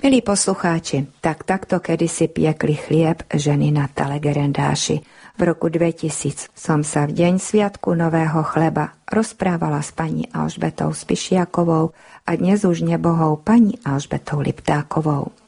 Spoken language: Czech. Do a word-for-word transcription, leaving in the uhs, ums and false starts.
Milí poslucháči, tak takto kedysi piekli chlieb ženy na Telegerendáši. V roku dvetisíc som sa v deň sviatku Nového chleba rozprávala s pani Alžbetou Spišiakovou a dnes už nebohou pani Alžbetou Liptákovou.